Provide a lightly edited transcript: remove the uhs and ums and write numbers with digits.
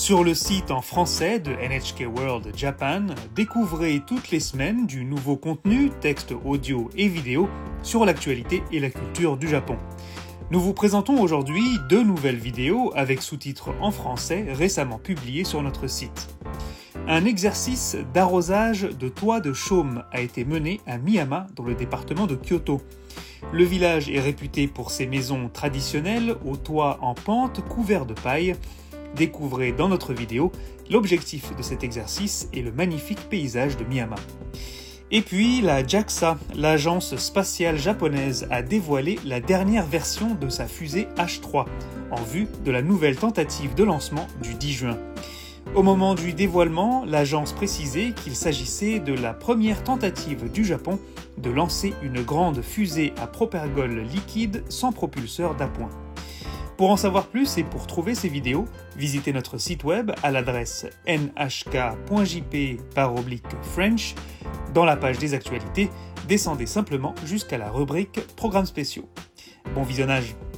Sur le site en français de NHK World Japan, découvrez toutes les semaines du nouveau contenu, texte audio et vidéo, sur l'actualité et la culture du Japon. Nous vous présentons aujourd'hui 2 nouvelles vidéos avec sous-titres en français récemment publiées sur notre site. Un exercice d'arrosage de toits de chaume a été mené à Miyama dans le département de Kyoto. Le village est réputé pour ses maisons traditionnelles aux toits en pente couverts de paille. Découvrez dans notre vidéo l'objectif de cet exercice et le magnifique paysage de Miyama. Et puis la JAXA, l'agence spatiale japonaise, a dévoilé la dernière version de sa fusée H3 en vue de la nouvelle tentative de lancement du 10 juin. Au moment du dévoilement, l'agence précisait qu'il s'agissait de la première tentative du Japon de lancer une grande fusée à propergol liquide sans propulseur d'appoint. Pour en savoir plus et pour trouver ces vidéos, visitez notre site web à l'adresse nhk.jp/French. Dans la page des actualités, descendez simplement jusqu'à la rubrique Programmes spéciaux. Bon visionnage!